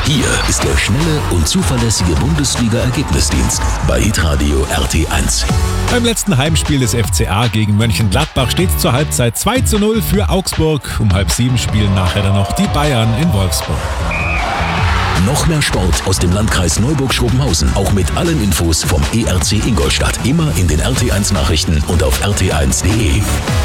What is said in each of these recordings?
Hier ist der schnelle und zuverlässige Bundesliga-Ergebnisdienst bei hitradio RT1. Beim letzten Heimspiel des FCA gegen Mönchengladbach steht es zur Halbzeit 2:0 für Augsburg. Um 6:30 spielen nachher dann noch die Bayern in Wolfsburg. Noch mehr Sport aus dem Landkreis Neuburg-Schrobenhausen. Auch mit allen Infos vom ERC Ingolstadt. Immer in den RT1 Nachrichten und auf rt1.de.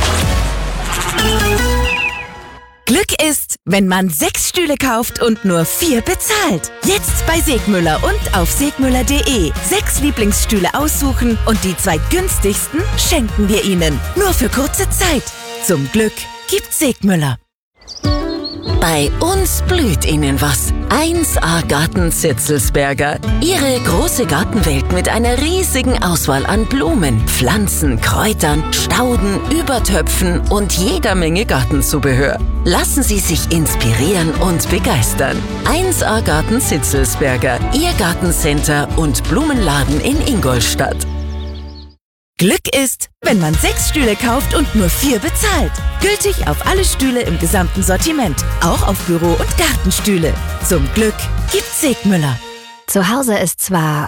Glück ist, wenn man 6 Stühle kauft und nur 4 bezahlt. Jetzt bei Segmüller und auf segmüller.de. 6 Lieblingsstühle aussuchen und die 2 günstigsten schenken wir Ihnen. Nur für kurze Zeit. Zum Glück gibt's Segmüller. Bei uns blüht Ihnen was. 1A Garten Zitzelsberger. Ihre große Gartenwelt mit einer riesigen Auswahl an Blumen, Pflanzen, Kräutern, Stauden, Übertöpfen und jeder Menge Gartenzubehör. Lassen Sie sich inspirieren und begeistern. 1A Garten Zitzelsberger. Ihr Gartencenter und Blumenladen in Ingolstadt. Glück ist, wenn man 6 Stühle kauft und nur 4 bezahlt. Gültig auf alle Stühle im gesamten Sortiment. Auch auf Büro- und Gartenstühle. Zum Glück gibt's Segmüller. Zu Hause ist zwar...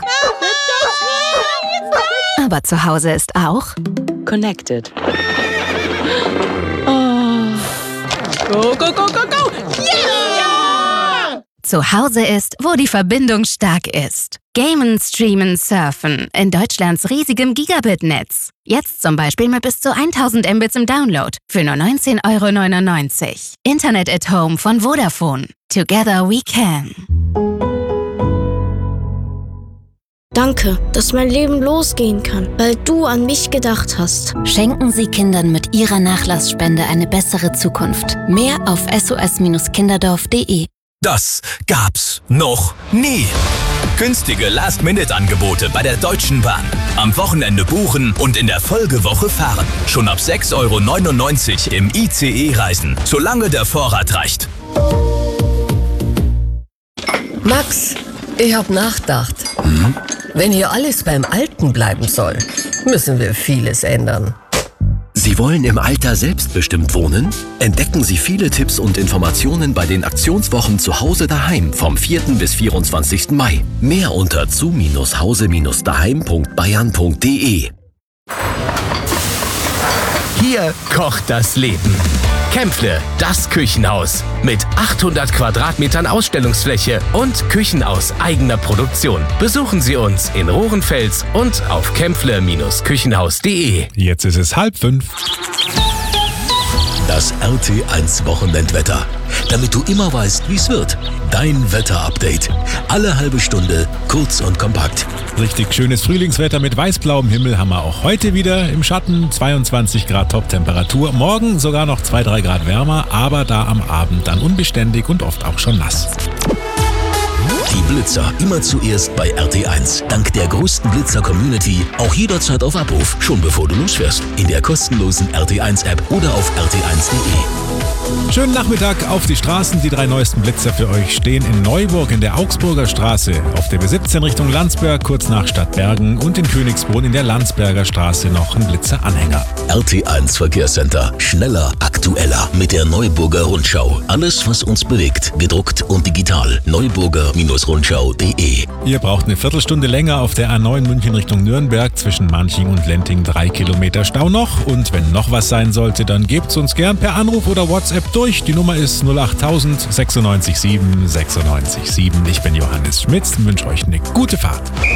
aber zu Hause ist auch... Connected. Go, go, go, go, go! Yeah! Zu Hause ist, wo die Verbindung stark ist. Gamen, Streamen, Surfen in Deutschlands riesigem Gigabit-Netz. Jetzt zum Beispiel mit bis zu 1000 Mbits im Download für nur 19,99 €. Internet at Home von Vodafone. Together we can. Danke, dass mein Leben losgehen kann, weil du an mich gedacht hast. Schenken Sie Kindern mit Ihrer Nachlassspende eine bessere Zukunft. Mehr auf sos-kinderdorf.de. Das gab's noch nie. Günstige Last-Minute-Angebote bei der Deutschen Bahn. Am Wochenende buchen und in der Folgewoche fahren. Schon ab 6,99 € im ICE reisen, solange der Vorrat reicht. Max, ich hab nachgedacht. Wenn hier alles beim Alten bleiben soll, müssen wir vieles ändern. Sie wollen im Alter selbstbestimmt wohnen? Entdecken Sie viele Tipps und Informationen bei den Aktionswochen zu Hause daheim vom 4. bis 24. Mai. Mehr unter zu-hause-daheim.bayern.de. Hier kocht das Leben. Kämpfle, das Küchenhaus. Mit 800 Quadratmetern Ausstellungsfläche und Küchen aus eigener Produktion. Besuchen Sie uns in Rohrenfels und auf kämpfle-küchenhaus.de. Jetzt ist es 4:30. Das RT1 Wochenendwetter. Damit du immer weißt, wie es wird. Dein Wetterupdate. Alle halbe Stunde, kurz und kompakt. Richtig schönes Frühlingswetter mit weißblauem Himmel haben wir auch heute wieder. Im Schatten 22 Grad Top-Temperatur. Morgen sogar noch 2-3 Grad wärmer, aber da am Abend dann unbeständig und oft auch schon nass. Die Blitzer immer zuerst bei RT1. Dank der größten Blitzer-Community auch jederzeit auf Abruf, schon bevor du losfährst. In der kostenlosen RT1-App oder auf rt1.de. Schönen Nachmittag auf die Straßen. Die 3 neuesten Blitzer für euch stehen in Neuburg in der Augsburger Straße, auf der B17 Richtung Landsberg kurz nach Stadtbergen und in Königsbrunn in der Landsberger Straße noch ein Blitzeranhänger. RT1 Verkehrscenter. Schneller, aktueller mit der Neuburger Rundschau. Alles, was uns bewegt, gedruckt und digital. Neuburger-Rundschau.de. Ihr braucht eine Viertelstunde länger auf der A9 München Richtung Nürnberg. Zwischen Manching und Lenting 3 Kilometer Stau noch. Und wenn noch was sein sollte, dann gebt's uns gern per Anruf oder WhatsApp durch. Die Nummer ist 08000 96 7 96 7. Ich bin Johannes Schmitz und wünsche euch eine gute Fahrt.